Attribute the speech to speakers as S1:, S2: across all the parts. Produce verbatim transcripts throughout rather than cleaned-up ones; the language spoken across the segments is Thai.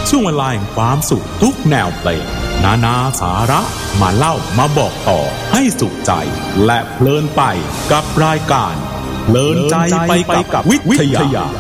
S1: ช่วงเวลาแห่งความสุขทุกแนวเพลงนานาสาระมาเล่ามาบอกต่อให้สุขใจและเพลินไปกับรายการเพลินใจไปกับวิทยา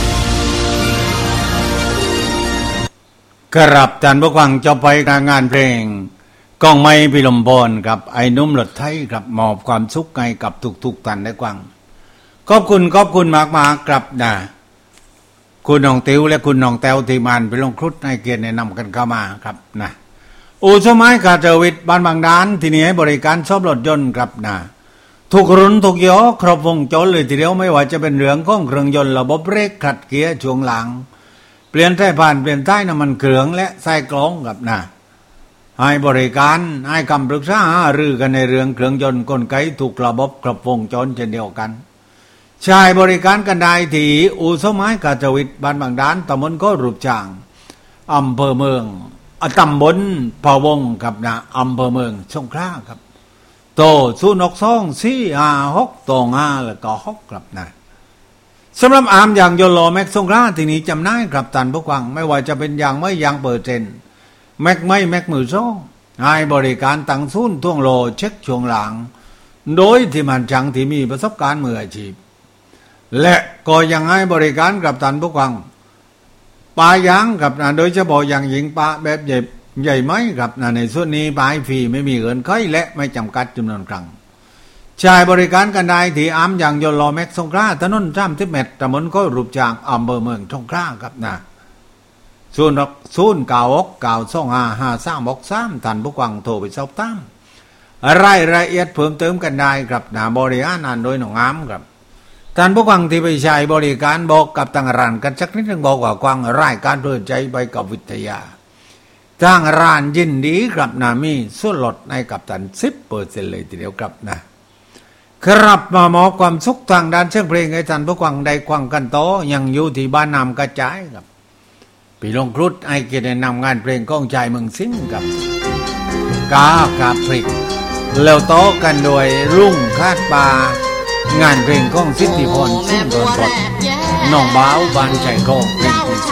S2: ครับท่านผู้ฟังจะไปงานเพลงกองไม้พิลมพรกับไอ้นุ่มหลดไทยครับมอบความสุขให้กับทุกๆท่านได้ฟังขอบคุณขอบคุณมากๆครับนะคุณน้องติ๋วและคุณน้องแต้วที่มันไปลงครุฑให้เกียรติแนะนำกันเข้ามาครับนะอู่สมัยกาเจวิทบ้านบางดานที่นี่ให้บริการซ่อมรถยนต์ครับนะทุกรุ่นทุกยี่ห้อครบวงจรเลยทีเดียวไม่ว่าจะเป็นเรื่องของเครื่องยนต์ระบบเบรกขัดเกียร์ช่วงหลังเปลี่ยนสายพานเปลี่ยนท้ายน้ำมันเครื่องและสายกรองครับนะให้บริการให้คำปรึกษาหารือกันในเรื่องเครื่องยนต์กลไกถูกระบบครบวงจรเช่นเดียวกันใช้บริการกันได้ที่อู่สมัยกาเจวิทบ้านบางดานตำบลก็รูปช่างอำเภอเมืองตำบลพะวงครับนะอำเภอเมืองสงขลาครับโตศูนย์หกสองสี่ห้าหกตองห้าแล้วก็หกครับนะสำหรับอามอย่างยนต์ล้อแม็กสงขลาที่นี้จำได้ครับท่านผู้ฟังไม่ว่าจะเป็นอย่างไม่ยางเปอร์เซ็นต์แม็กไม่แม็กมือซ่องให้บริการตั้งศูนย์ท่วงโลเช็คช่วงหลังโดยที่มันจังที่มีประสบการณ์มืออาชีพและก็ยังให้บริการกับท่านผู้ฟังปลายางกับนะโดยเฉพาะอย่างหญิงปลาแบบใหญ่ใหญ่ไหมครับนะในส่วนนี้ปลายฟรีไม่มีเงินค่อยและไม่จำกัดจำนวนครั้งใช้บริการกันได้ที่อามอย่างยนต์ล้อแม็กสงขลาถนนจ้ามทิพเมตรตำบลก็รูปจางอำเภอเมืองสงขลาครับนะศูนย์ศูนย์เก้าหกเก้าสองห้าห้าสามหกสามท่านผู้ฟังโทรไปสอบถามรายละเอียดเพิ่มเติมกันได้ครับนะบริการโดยหนองอามครับท่านผู้ฟังที่ไปใช้บริการบอกกับทางร้านกันสักนิดนึงบอกว่ากว้างรายการเพลินใจไปกับวิทยาทางร้านยินดีครับนะมีส่วนลดให้กับท่าน สิบเปอร์เซ็นต์ เลยทีเดียวครับนะครับมามอบความสุขทางด้านเสียงเพลงให้ท่านผู้ฟังได้ฟังกันต่อยังอยู่ที่บ้านนำกระจายครับพี่ลงครุฑไอเกียรตินำงานเพลงก้องใจเมืองสิงห์กับกากาพริกแล้วต่อกันโดยรุ่งคาดปางานเพลงของสิทธิพรสิงห์บนบทน้องบ้าวบานใจโก